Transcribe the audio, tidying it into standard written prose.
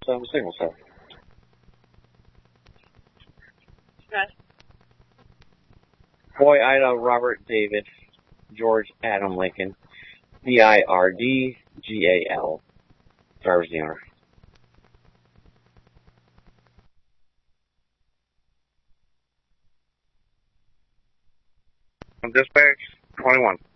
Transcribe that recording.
signal, sir. Okay. Boy, Ida, Robert, David, George, Adam, Lincoln, BIRDGAL. Driver's the owner. Dispatch 21.